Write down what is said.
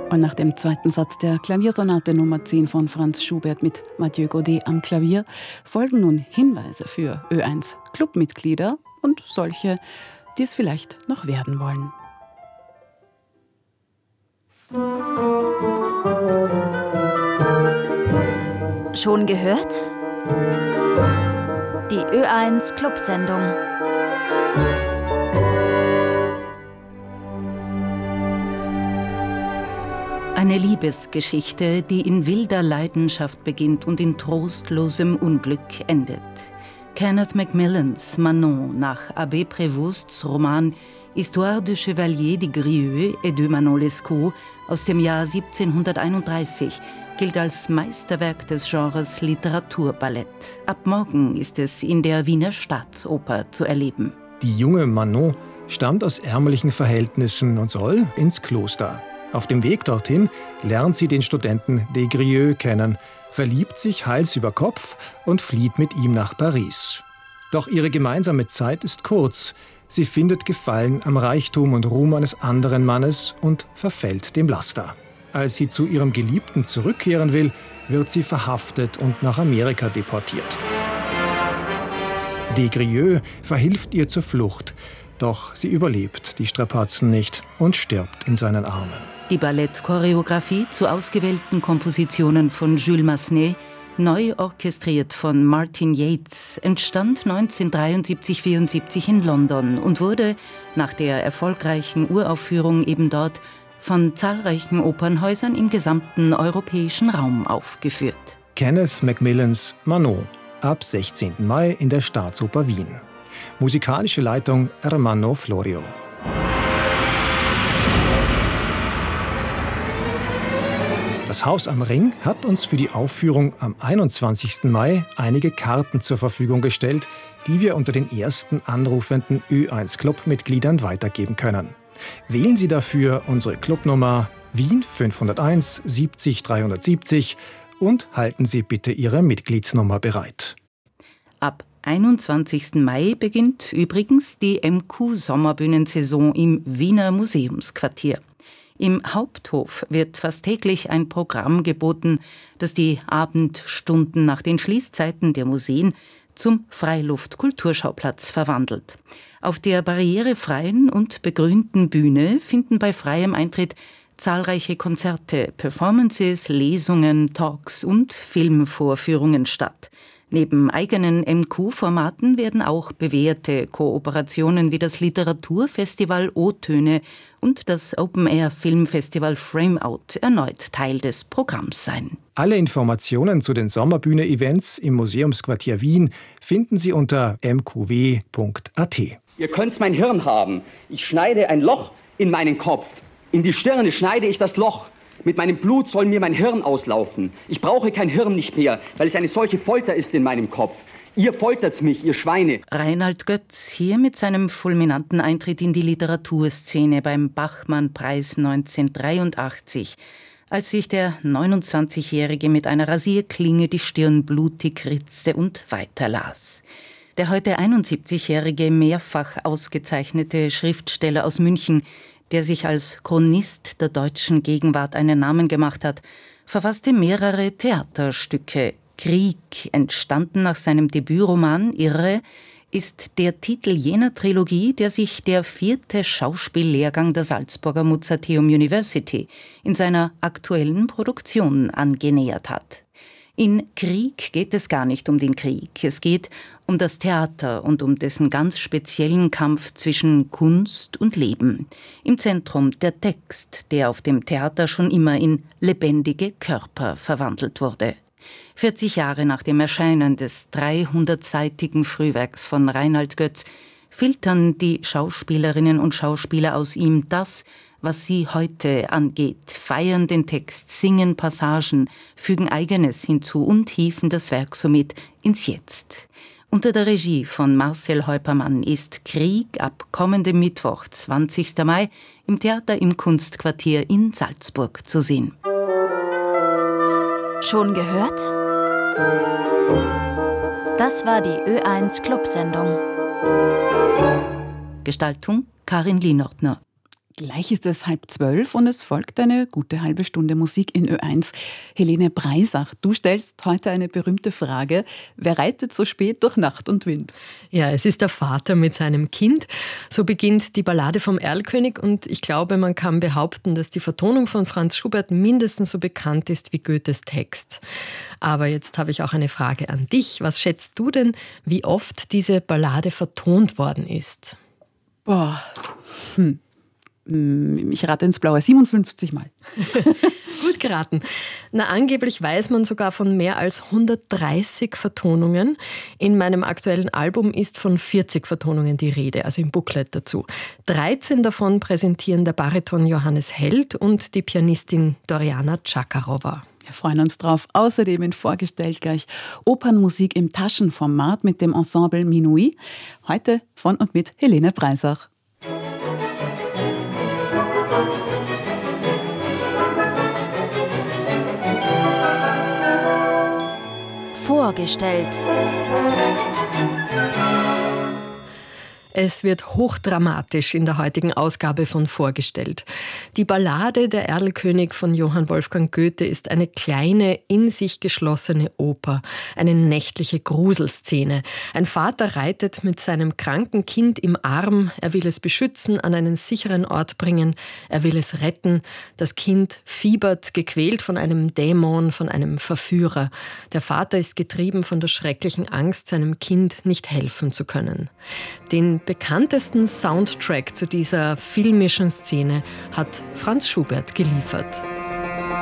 Und nach dem zweiten Satz der Klaviersonate Nummer 10 von Franz Schubert mit Mathieu Godet am Klavier folgen nun Hinweise für Ö1 Clubmitglieder und solche, die es vielleicht noch werden wollen. Schon gehört? Die Ö1 Clubsendung. Eine Liebesgeschichte, die in wilder Leidenschaft beginnt und in trostlosem Unglück endet. Kenneth Macmillans Manon nach Abbé Prévost's Roman Histoire du Chevalier de Grieux et de Manon Lescaut aus dem Jahr 1731 gilt als Meisterwerk des Genres Literaturballett. Ab morgen ist es in der Wiener Staatsoper zu erleben. Die junge Manon stammt aus ärmlichen Verhältnissen und soll ins Kloster. Auf dem Weg dorthin lernt sie den Studenten des Grieux kennen, verliebt sich Hals über Kopf und flieht mit ihm nach Paris. Doch ihre gemeinsame Zeit ist kurz. Sie findet Gefallen am Reichtum und Ruhm eines anderen Mannes und verfällt dem Laster. Als sie zu ihrem Geliebten zurückkehren will, wird sie verhaftet und nach Amerika deportiert. Des Grieux verhilft ihr zur Flucht, doch sie überlebt die Strapazen nicht und stirbt in seinen Armen. Die Ballettchoreografie zu ausgewählten Kompositionen von Jules Massenet, neu orchestriert von Martin Yates, entstand 1973-74 in London und wurde nach der erfolgreichen Uraufführung eben dort von zahlreichen Opernhäusern im gesamten europäischen Raum aufgeführt. Kenneth Macmillans Manon, ab 16. Mai in der Staatsoper Wien. Musikalische Leitung Ermanno Florio. Das Haus am Ring hat uns für die Aufführung am 21. Mai einige Karten zur Verfügung gestellt, die wir unter den ersten anrufenden Ö1-Club-Mitgliedern weitergeben können. Wählen Sie dafür unsere Clubnummer Wien 501 70 370 und halten Sie bitte Ihre Mitgliedsnummer bereit. Ab 21. Mai beginnt übrigens die MQ-Sommerbühnensaison im Wiener Museumsquartier. Im Haupthof wird fast täglich ein Programm geboten, das die Abendstunden nach den Schließzeiten der Museen zum Freiluft-Kulturschauplatz verwandelt. Auf der barrierefreien und begrünten Bühne finden bei freiem Eintritt zahlreiche Konzerte, Performances, Lesungen, Talks und Filmvorführungen statt. Neben eigenen MQ-Formaten werden auch bewährte Kooperationen wie das Literaturfestival O-Töne und das Open-Air-Filmfestival Frame-Out erneut Teil des Programms sein. Alle Informationen zu den Sommerbühne-Events im Museumsquartier Wien finden Sie unter mqw.at. Ihr könnt mein Hirn haben. Ich schneide ein Loch in meinen Kopf. In die Stirne schneide ich das Loch. Mit meinem Blut soll mir mein Hirn auslaufen. Ich brauche kein Hirn nicht mehr, weil es eine solche Folter ist in meinem Kopf. Ihr foltert mich, ihr Schweine. Reinhard Götz hier mit seinem fulminanten Eintritt in die Literaturszene beim Bachmann-Preis 1983, als sich der 29-Jährige mit einer Rasierklinge die Stirn blutig ritzte und weiterlas. Der heute 71-Jährige mehrfach ausgezeichnete Schriftsteller aus München, der sich als Chronist der deutschen Gegenwart einen Namen gemacht hat, verfasste mehrere Theaterstücke. Krieg, entstanden nach seinem Debütroman Irre, ist der Titel jener Trilogie, der sich der 4. Schauspiellehrgang der Salzburger Mozarteum University in seiner aktuellen Produktion angenähert hat. In Krieg geht es gar nicht um den Krieg. Es geht um das Theater und um dessen ganz speziellen Kampf zwischen Kunst und Leben. Im Zentrum der Text, der auf dem Theater schon immer in lebendige Körper verwandelt wurde. 40 Jahre nach dem Erscheinen des 300-seitigen Frühwerks von Reinhard Götz filtern die Schauspielerinnen und Schauspieler aus ihm das, was sie heute angeht, feiern den Text, singen Passagen, fügen Eigenes hinzu und hieven das Werk somit ins Jetzt. Unter der Regie von Marcel Heupermann ist Krieg ab kommendem Mittwoch, 20. Mai, im Theater im Kunstquartier in Salzburg zu sehen. Schon gehört? Das war die Ö1 Clubsendung. Gestaltung Karin Lienordner. Gleich ist es 11:30 und es folgt eine gute halbe Stunde Musik in Ö1. Helene Breisach, du stellst heute eine berühmte Frage. Wer reitet so spät durch Nacht und Wind? Ja, es ist der Vater mit seinem Kind. So beginnt die Ballade vom Erlkönig und ich glaube, man kann behaupten, dass die Vertonung von Franz Schubert mindestens so bekannt ist wie Goethes Text. Aber jetzt habe ich auch eine Frage an dich. Was schätzt du denn, wie oft diese Ballade vertont worden ist? Ich rate ins Blaue, 57 Mal. Gut geraten. Angeblich weiß man sogar von mehr als 130 Vertonungen. In meinem aktuellen Album ist von 40 Vertonungen die Rede, also im Booklet dazu. 13 davon präsentieren der Bariton Johannes Held und die Pianistin Doriana Chakarova. Wir freuen uns drauf. Außerdem in Vorgestellt gleich Opernmusik im Taschenformat mit dem Ensemble Minuit. Heute von und mit Helene Breisach. Vorgestellt. Es wird hochdramatisch in der heutigen Ausgabe von Vorgestellt. Die Ballade Der Erlkönig von Johann Wolfgang Goethe ist eine kleine, in sich geschlossene Oper, eine nächtliche Gruselszene. Ein Vater reitet mit seinem kranken Kind im Arm, er will es beschützen, an einen sicheren Ort bringen, er will es retten. Das Kind fiebert, gequält von einem Dämon, von einem Verführer. Der Vater ist getrieben von der schrecklichen Angst, seinem Kind nicht helfen zu können. Den bekanntesten Soundtrack zu dieser filmischen Szene hat Franz Schubert geliefert.